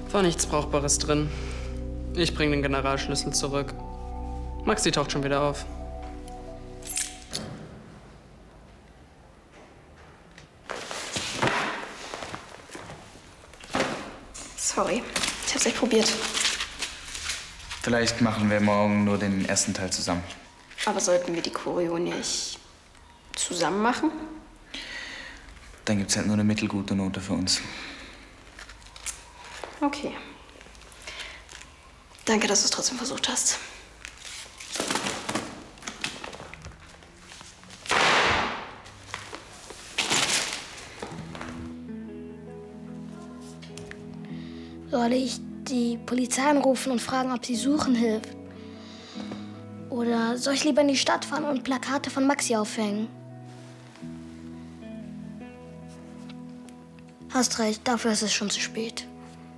War nichts Brauchbares drin. Ich bringe den Generalschlüssel zurück. Maxi taucht schon wieder auf. Sorry, ich hab's echt probiert. Vielleicht machen wir morgen nur den ersten Teil zusammen. Aber sollten wir die Choreo nicht zusammen machen? Dann gibt's halt nur eine mittelgute Note für uns. Okay. Danke, dass du es trotzdem versucht hast. Soll ich die Polizei anrufen und fragen, ob sie suchen hilft? Oder soll ich lieber in die Stadt fahren und Plakate von Maxi aufhängen? Hast recht, dafür ist es schon zu spät.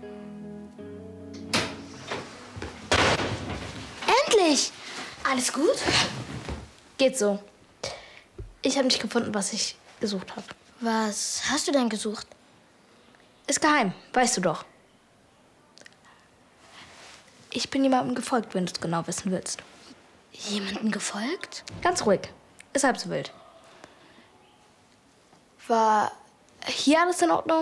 Endlich! Alles gut? Geht so. Ich habe nicht gefunden, was ich gesucht habe. Was hast du denn gesucht? Ist geheim, weißt du doch. Ich bin jemandem gefolgt, wenn du es genau wissen willst. Jemandem gefolgt? Ganz ruhig. Ist halb so wild. War hier alles in Ordnung?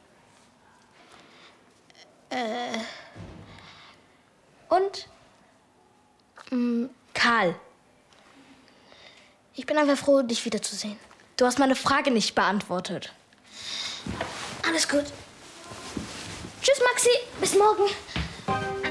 Und? Karl. Ich bin einfach froh, dich wiederzusehen. Du hast meine Frage nicht beantwortet. Alles gut. Tschüss, Maxi. Bis morgen.